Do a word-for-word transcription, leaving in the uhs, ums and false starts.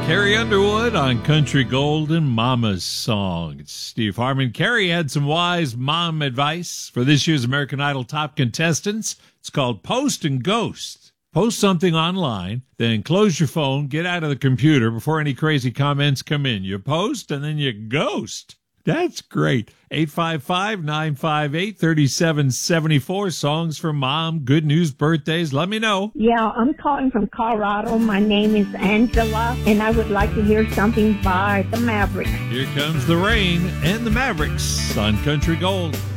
Carrie Underwood on Country Gold and Mama's Song. It's Steve Harmon. Carrie had some wise mom advice for this year's American Idol top contestants. It's called Post and Ghost. Post something online, then close your phone, get out of the computer before any crazy comments come in. You post and then you ghost. That's great. eight five five, nine five eight, three seven seven four. Songs for mom, good news, birthdays. Let me know. Yeah, I'm calling from Colorado. My name is Angela, and I would like to hear something by the Mavericks. Here comes the rain and the Mavericks on Country Gold.